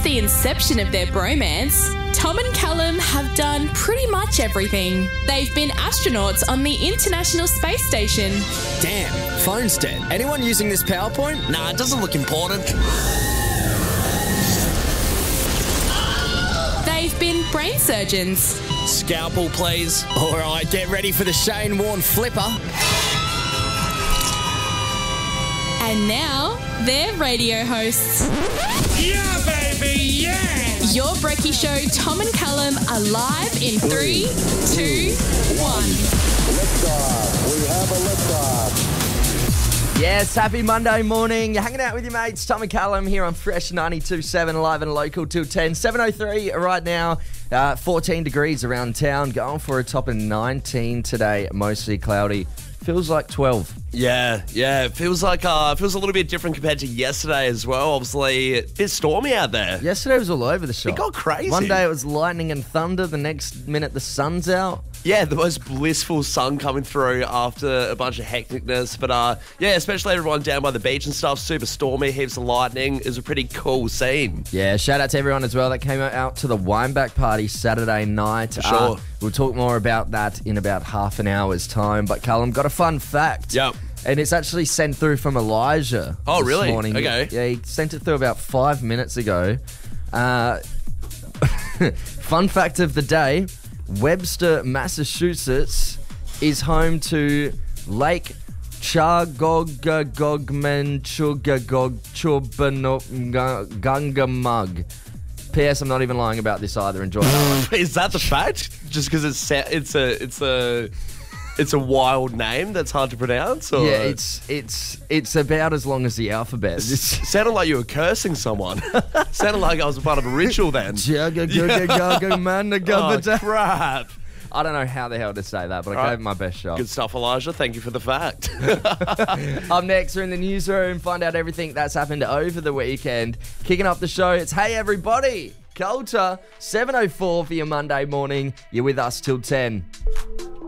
the inception of their bromance, Tom and Callum have done pretty much everything. They've been astronauts on the International Space Station. Damn, phone's dead. Anyone using this PowerPoint? Nah, it doesn't look important. They've been brain surgeons. Scalpel, please. All right, get ready for the Shane Warne flipper. And now, they're radio hosts. Yeah, baby, yeah! Your Brekkie Show, Tom and Callum, are live in 3, 2, 1. Liftoff. We have a liftoff. Yes, happy Monday morning. You're hanging out with your mates, Tom and Callum, here on Fresh 92.7, live and local till 10. 7:03 right now, 14 degrees around town, going for a top of 19 today, mostly cloudy. Feels like 12. Yeah. It feels like feels a little bit different compared to yesterday as well. Obviously, it's stormy out there. Yesterday was all over the shop. It got crazy. One day it was lightning and thunder, the next minute the sun's out. Yeah, the most blissful sun coming through after a bunch of hecticness. But yeah, especially everyone down by the beach and stuff, super stormy, heaps of lightning. It was a pretty cool scene. Yeah, shout out to everyone as well that came out to the Wineback party Saturday night. For sure. We'll talk more about that in about half an hour's time. But Callum, got a fun fact. Yep. And it's actually sent through from Elijah. Oh, this really? morning. Okay. Yeah, he sent it through about 5 minutes ago. Fun fact of the day, Webster, Massachusetts is home to Lake Chagogagogmenchugagongangamug. P.S. I'm not even lying about this either. Enjoy that one. Is that the fact? Just because it's a wild name that's hard to pronounce? Or? Yeah, it's about as long as the alphabet. Sounded like you were cursing someone. Sounded like I was a part of a ritual then. Oh, crap. I don't know how the hell to say that, but I gave it my best shot. Good stuff, Elijah. Thank you for the fact. Up next, we're in the newsroom, find out everything that's happened over the weekend. Kicking off the show, it's Hey Everybody, Coulter, 7:04 for your Monday morning. You're with us till 10.